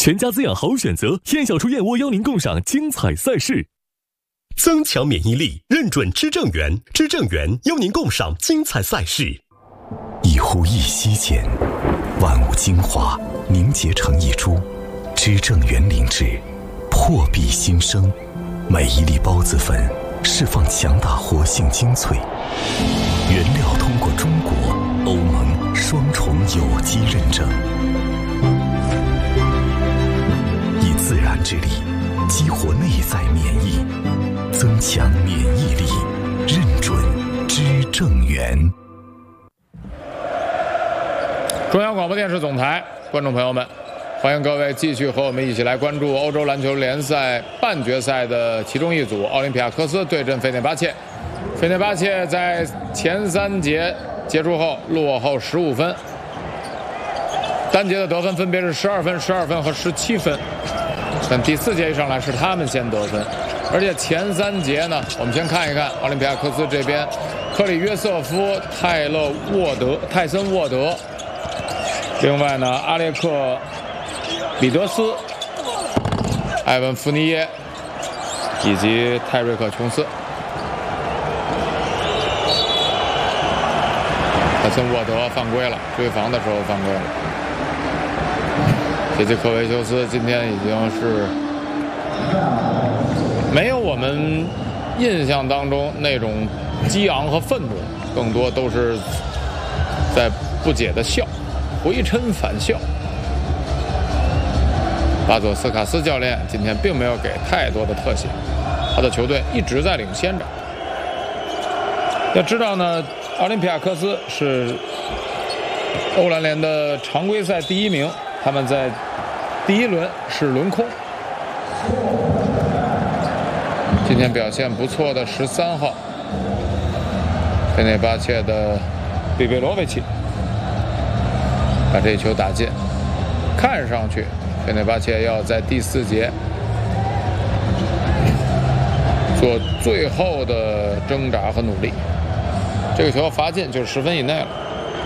全家滋养好选择，燕小厨燕窝邀您共赏精彩赛事。 增强免疫力，认准知正源，知正源邀您共赏精彩赛事。 一呼一吸间，万物精华凝结成一株，知正源灵芝，破壁新生。每一粒孢子粉释放强大活性精粹，原料通过中国、欧盟双重有机认证，以自然之力激活内在免疫，增强免疫力，认准知正源。 中央广播电视总台观众朋友们，欢迎各位继续和我们一起来关注欧洲篮球联赛半决赛的其中一组，奥林匹亚科斯对阵费内巴切。费内巴切在前3节结束后落后15分，单节的得分分别是12分、12分和17分，但第4节一上来是他们先得分，而且前3节呢，我们先看一看奥林匹亚科斯这边，克里约瑟夫、泰森沃德，另外呢，阿列克彼得斯、埃文福尼耶以及泰瑞克琼斯。泰森沃德犯规了，追防的时候犯规了。杰西科维修斯今天已经是没有我们印象当中那种激昂和愤怒，更多都是在不解的笑，回嗔反笑。巴佐斯卡斯教练今天并没有给太多的特写，他的球队一直在领先着。要知道呢，奥林匹亚科斯是欧篮联的常规赛第1名，他们在第1轮是轮空。今天表现不错的13号费内巴切的比贝罗维奇把这一球打进，看上去费内巴切要在第4节做最后的挣扎和努力，这个球罚进就是10分以内了。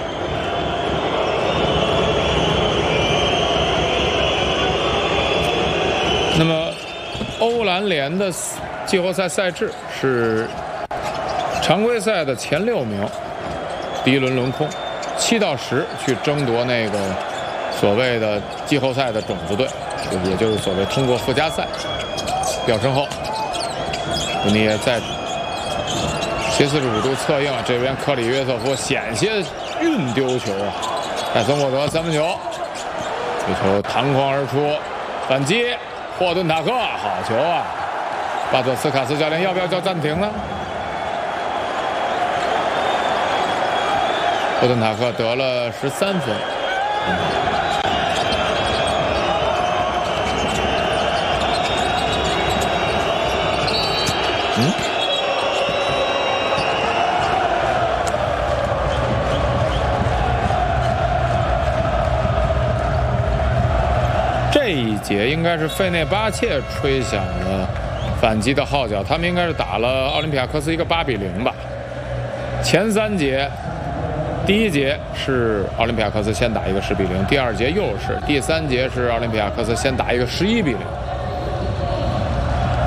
那么欧篮联的季后赛赛制是常规赛的前6名第1轮轮空，7到10去争夺那个所谓的季后赛的种子队，也就是所谓通过附加赛。表身后，福尼耶在斜45度策应，这边克里约瑟夫险些运丢球啊！泰森沃德3分球，这球弹框而出，反击，霍顿塔克好球啊！巴佐斯卡斯教练要不要叫暂停呢？霍顿塔克得了13分。这一节应该是费内巴切吹响了反击的号角，他们应该是打了奥林匹亚科斯一个8比0吧。前3节，第1节是奥林匹亚科斯先打一个10比0，第2节又是，第3节是奥林匹亚科斯先打一个11比0。